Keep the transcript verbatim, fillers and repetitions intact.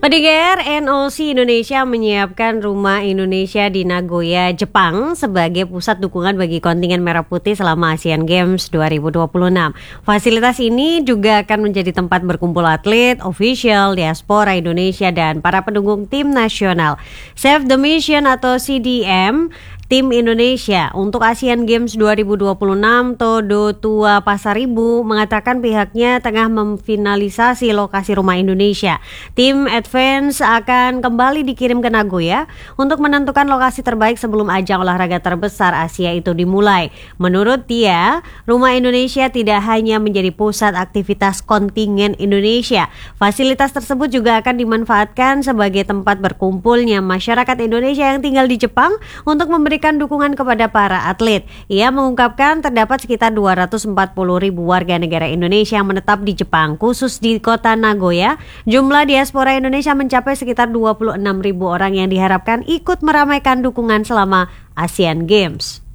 Pendengar, N O C Indonesia menyiapkan Rumah Indonesia di Nagoya, Jepang sebagai pusat dukungan bagi kontingen Merah Putih selama Asian Games dua ribu dua puluh enam. Fasilitas ini juga akan menjadi tempat berkumpul atlet, official, diaspora Indonesia, dan para pendukung tim nasional. Save the Mission atau C D M Tim Indonesia untuk Asian Games dua ribu dua puluh enam, Todo Tua Pasaribu mengatakan pihaknya tengah memfinalisasi lokasi Rumah Indonesia. Tim Advance akan kembali dikirim ke Nagoya untuk menentukan lokasi terbaik sebelum ajang olahraga terbesar Asia itu dimulai. Menurut dia, Rumah Indonesia tidak hanya menjadi pusat aktivitas kontingen Indonesia. Fasilitas tersebut juga akan dimanfaatkan sebagai tempat berkumpulnya masyarakat Indonesia yang tinggal di Jepang untuk memberi memberikan dukungan kepada para atlet. Ia mengungkapkan terdapat sekitar dua ratus empat puluh ribu warga negara Indonesia yang menetap di Jepang, khusus di kota Nagoya. Jumlah diaspora Indonesia mencapai sekitar dua puluh enam ribu orang yang diharapkan ikut meramaikan dukungan selama Asian Games.